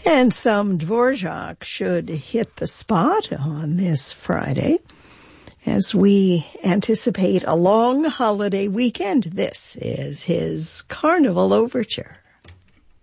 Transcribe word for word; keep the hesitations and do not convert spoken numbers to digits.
And some Dvorak should hit the spot on this Friday as we anticipate a long holiday weekend. This is his Carnival Overture.